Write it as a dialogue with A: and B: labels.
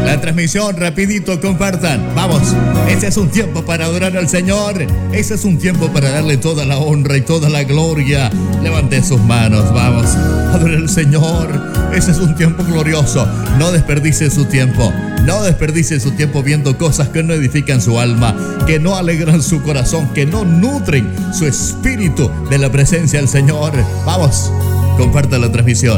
A: La transmisión, rapidito, compartan. Vamos, ese es un tiempo para adorar al Señor. Ese es un tiempo para darle toda la honra y toda la gloria. Levante sus manos, vamos. Adore al Señor. Ese es un tiempo glorioso. No desperdicie su tiempo. No desperdicie su tiempo viendo cosas que no edifican su alma, que no alegran su corazón, que no nutren su espíritu de la presencia del Señor. Vamos, comparta la transmisión.